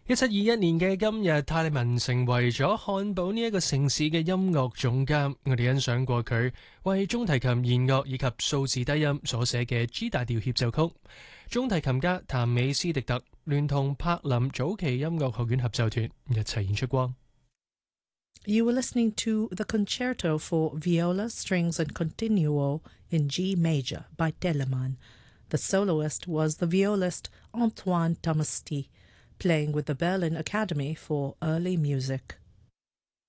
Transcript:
1721年嘅今日，泰利文成為咗漢堡呢一個城市嘅音樂總監。我哋欣賞過佢為中提琴弦樂以及數字低音所寫嘅 G 大調協奏曲。中提琴家譚美斯迪特聯同柏林早期音樂學院合奏團一齊演出過。 You were listening to the Concerto for Viola, Strings and Continuo in G Major by Telemann. The soloist was the violist Antoine Tomasty, playing with the Berlin Academy for Early Music.